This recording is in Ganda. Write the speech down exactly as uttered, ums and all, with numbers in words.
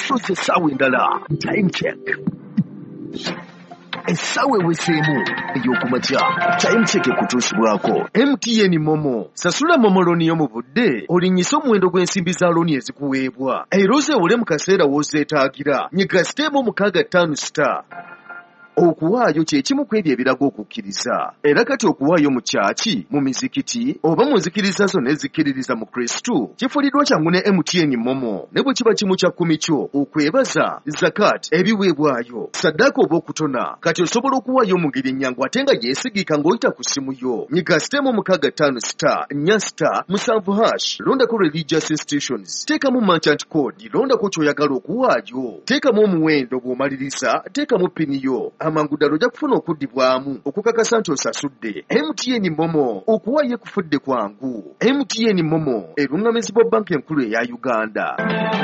tusoze essaawa endala. Time check. Essaawa eweseemu ey'okumakya. Time check ekutuusibwako. M T N Momo. Sasula Momo looni yo mu budde. Olinnyisa omuwendo gw'ensimbi za looni ezikuweebwa. Era ozeewole mu kaseera w'ozeetaagira. Nyiga siteemu mukaaga ttaano star. Okuwaayo kye kimu ku ebyo ebiraga okukkiriza. Era kati okuwaayo mu kyaki, mu mizikiti, oba mu nzikiriza zonna ezikiririza mu Kristu, kifuliddwa kyangu ne M T N Momo. Ne bwe kiba kimu kya kkumi kyo, okwebaza, zakat, ebiweebwayo, saddaaka oba okutona, kati osobola okuwaayo mu ngeri ennyangu ate nga yeesigika ng'oyita ku ssimu yo. Nyiga siteemu mukaaga ttaano star, nnya star, musanvu hash, londako religious institutions, teekamu merchant code, londako ky'oyagala okuwaayo, teekamu omuwendo bw'omaliriza, teekamu pini yo. Amangu ddala ojja kufuna okuddibwamu okukakasa nti osasudde. M T N Momo, okuwaayo kufudde kwangu. M T N Momo eruŋŋamizibwa banka enkulu eya Uganda.